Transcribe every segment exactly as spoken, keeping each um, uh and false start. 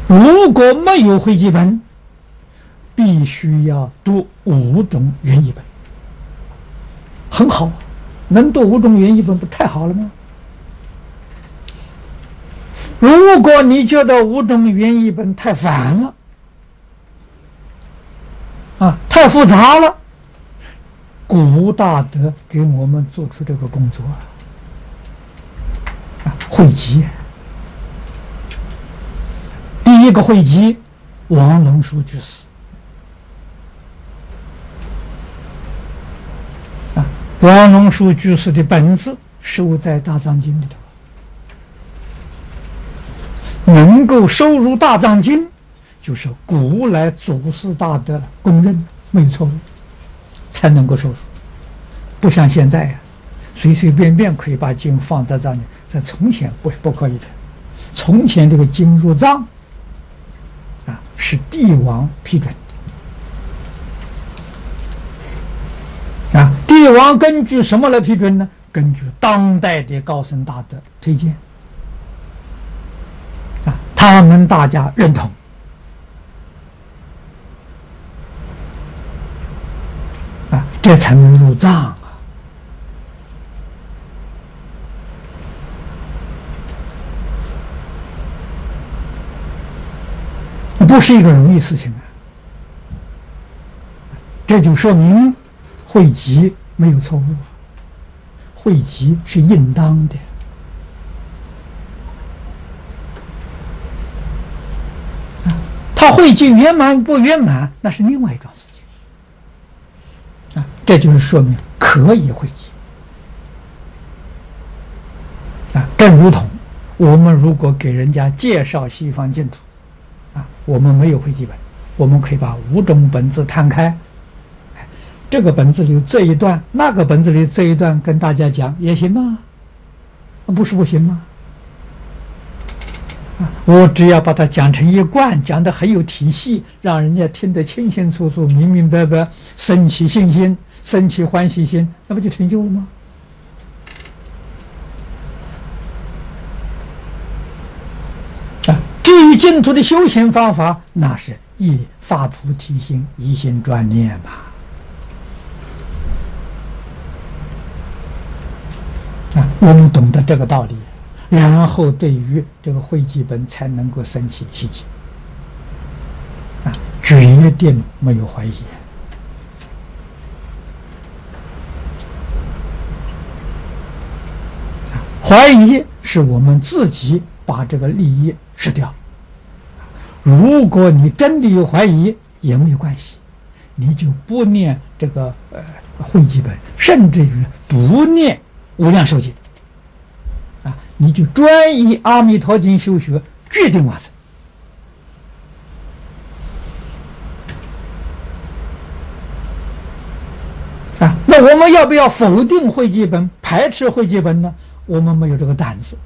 如果没有会记本，必须要读五种原译本，很好，能读五种原译本不太好了吗？如果你觉得五种原译本太烦了，啊，太复杂了，古大德给我们做出这个工作啊，啊汇集。第一个汇集，王龙书居士。啊，王龙书居士的本子收在大藏经里头。能够收入大藏经，就是古来祖师大德公认没有错误，才能够收入。不像现在呀、啊，随随便便可以把经放在藏里，在从前不是不可以的。从前这个经入藏啊，是帝王批准的啊。帝王根据什么来批准呢？根据当代的高僧大德推荐。他们大家认同啊，这才能入藏啊！不是一个容易事情啊！这就说明汇集没有错误，汇集是应当的。他汇集圆满不圆满，那是另外一桩事情啊。这就是说明可以汇集啊。正如同我们如果给人家介绍西方净土啊，我们没有汇集本，我们可以把五种本子摊开，这个本子里这一段，那个本子里这一段，跟大家讲也行吗？不是不行吗？我只要把它讲成一贯，讲得很有体系，让人家听得清清楚楚、明明白白，生起信心，生起欢喜心，那不就成就了吗？啊，至于净土的修行方法，那是以发菩提心，一心专念嘛。啊，我们懂得这个道理。然后对于这个汇集本才能够升起信心啊，决定没有怀疑啊，怀疑是我们自己把这个利益失掉。如果你真的有怀疑也没有关系，你就不念这个呃汇集本，甚至于不念无量寿经。你就专以阿弥陀经修学，决定往生啊！那我们要不要否定汇集本、排斥汇集本呢？我们没有这个胆子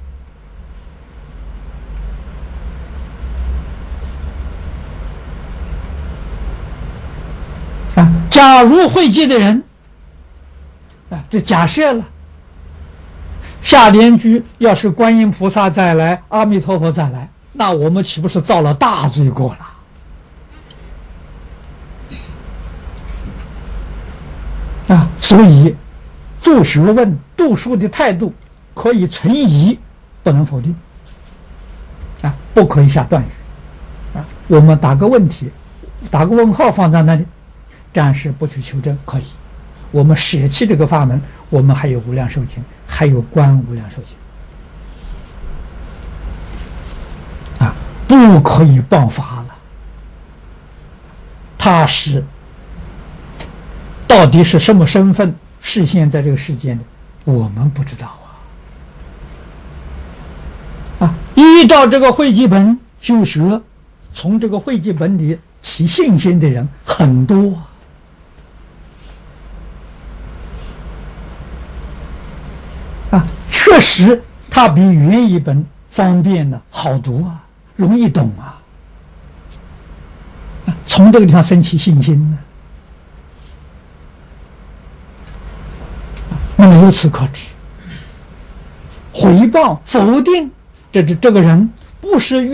啊！假如汇集的人啊，这假设了。下联句要是观音菩萨再来，阿弥陀佛再来，那我们岂不是造了大罪过了啊？所以做学问读书的态度可以存疑，不能否定啊，不可以下断语啊。我们打个问题，打个问号放在那里，暂时不去求证，可以。我们舍弃这个法门，我们还有无量寿经，还有观无量寿经啊，不可以谤法了。他是到底是什么身份示现在这个世间的，我们不知道啊。啊，依照这个汇集本修学，从这个汇集本里起信心的人很多。啊，确实，它比原译本方便呢，好读啊，容易懂啊。啊，从这个地方升起信心呢。啊，那么由此可知，回报否定，这这这个人不是